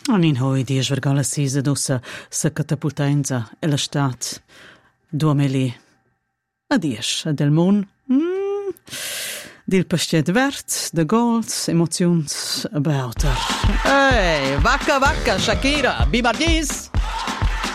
Anin hoi di svergala sisa dossa sa catapultainza e la stat 2000 a 10 del mon. Dil pastet vert, de gold, emotions about her. Hey, vacca, Shakira, bimardis!